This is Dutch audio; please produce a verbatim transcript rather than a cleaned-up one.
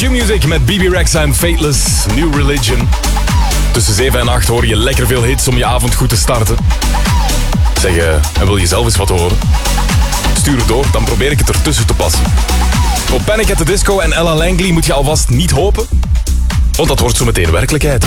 Q-Music met B B Rexa en Fateless, New Religion. Tussen zeven en acht hoor je lekker veel hits om je avond goed te starten. Zeg, uh, en wil je zelf eens wat horen? Stuur het door, dan probeer ik het ertussen te passen. Op Panic at the Disco en Ella Langley moet je alvast niet hopen, want dat wordt zo meteen werkelijkheid.